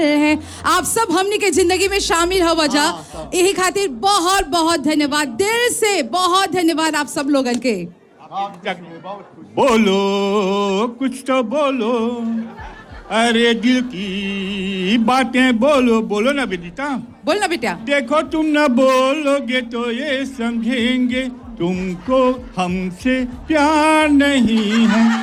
हैं आप सब हमनी के जिंदगी में शामिल हो वजह यही खातिर बहुत बहुत धन्यवाद दिल से बहुत धन्यवाद आप सब लोगन के। बोलो कुछ तो बोलो, अरे दिल की बातें बोलो। बोलो ना बेटा, बोलना बेटा। देखो तुम ना बोलोगे तो ये समझेंगे तुमको हमसे प्यार नहीं है।